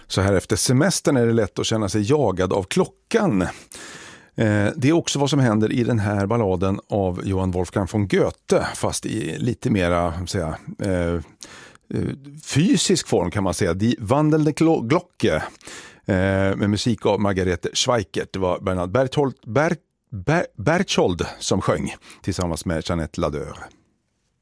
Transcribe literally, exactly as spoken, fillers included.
Så här efter semestern är det lätt att känna sig jagad av klockan. Det är också vad som händer i den här balladen av Johann Wolfgang von Goethe, fast i lite mera säga, eh, fysisk form kan man säga. Die wandelnde Glocke eh, med musik av Margarete Schweikert. Det var Bernard Berthold, Ber, Ber, Berthold som sjöng tillsammans med Jeanette Ladeur.